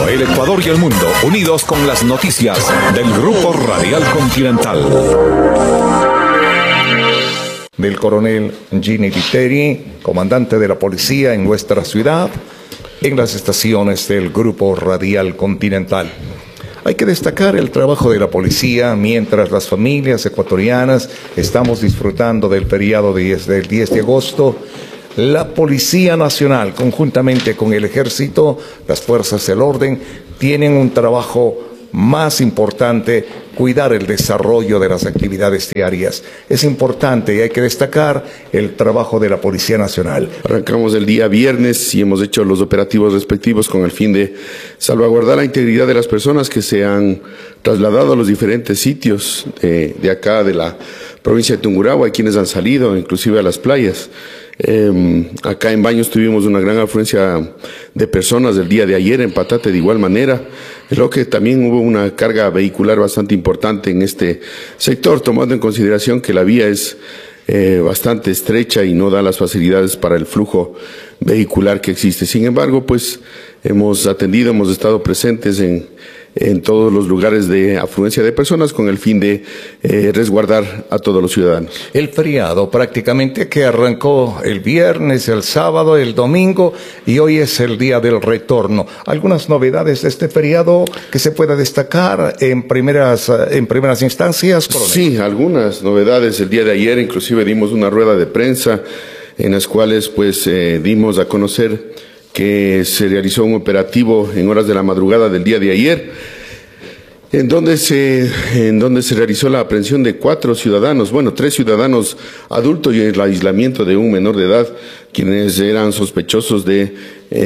Radio, el Ecuador y el mundo, unidos con las noticias del Grupo Radial Continental. Del coronel Gini Viteri, comandante de la policía en nuestra ciudad, en las estaciones del Grupo Radial Continental. Hay que destacar el trabajo de la policía mientras las familias ecuatorianas estamos disfrutando del feriado del 10 de agosto. La Policía Nacional, conjuntamente con el Ejército, las fuerzas del orden, tienen un trabajo más importante, cuidar el desarrollo de las actividades diarias. Es importante y hay que destacar el trabajo de la Policía Nacional. Arrancamos el día viernes y hemos hecho los operativos respectivos con el fin de salvaguardar la integridad de las personas que se han trasladado a los diferentes sitios de acá de la provincia de Tungurahua, y quienes han salido inclusive a las playas. Acá en Baños tuvimos una gran afluencia de personas el día de ayer, en Patate de igual manera. Creo que también hubo una carga vehicular bastante importante en este sector, tomando en consideración que la vía es bastante estrecha y no da las facilidades para el flujo vehicular que existe. Sin embargo, pues hemos atendido, hemos estado presentes en todos los lugares de afluencia de personas con el fin de resguardar a todos los ciudadanos. El feriado prácticamente que arrancó el viernes, el sábado, el domingo y hoy es el día del retorno. ¿Algunas novedades de este feriado que se pueda destacar en primeras instancias, coronel? Sí, algunas novedades. El día de ayer inclusive dimos una rueda de prensa en las cuales pues dimos a conocer que se realizó un operativo en horas de la madrugada del día de ayer, en donde se realizó la aprehensión de 4 ciudadanos, 3 ciudadanos adultos y el aislamiento de un menor de edad, quienes eran sospechosos de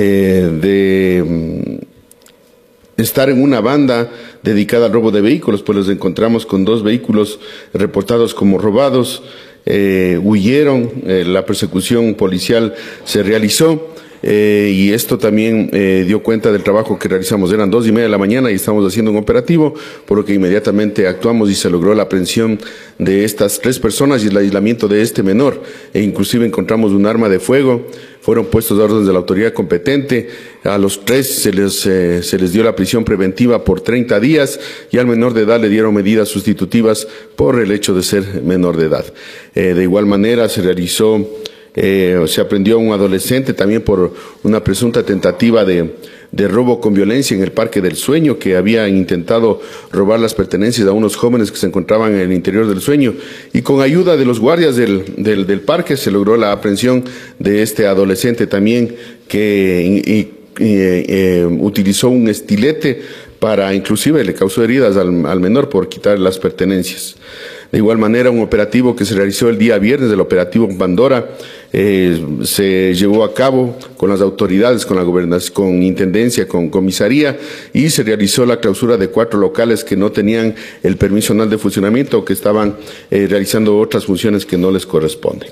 estar en una banda dedicada al robo de vehículos. Pues los encontramos con 2 vehículos reportados como robados, huyeron, la persecución policial se realizó. Y esto también dio cuenta del trabajo que realizamos. Eran 2:30 de la mañana y estamos haciendo un operativo, por lo que inmediatamente actuamos y se logró la aprehensión de estas 3 personas y el aislamiento de este menor. E inclusive encontramos un arma de fuego. Fueron puestos a órdenes de la autoridad competente. A los 3 se les dio la prisión preventiva por 30 días y al menor de edad le dieron medidas sustitutivas por el hecho de ser menor de edad. De igual manera se realizó se aprendió a un adolescente también por una presunta tentativa de robo con violencia en el Parque del Sueño, que había intentado robar las pertenencias a unos jóvenes que se encontraban en el interior del Sueño, y con ayuda de los guardias del parque se logró la aprehensión de este adolescente también, que utilizó un estilete para, inclusive le causó heridas al menor por quitar las pertenencias. De igual manera, un operativo que se realizó el día viernes, el operativo Pandora, se llevó a cabo con las autoridades, con la gobernación, con intendencia, con comisaría, y se realizó la clausura de 4 locales que no tenían el permiso anual de funcionamiento o que estaban realizando otras funciones que no les corresponden.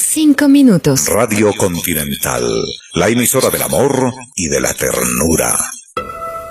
12:05. Radio Continental, la emisora del amor y de la ternura.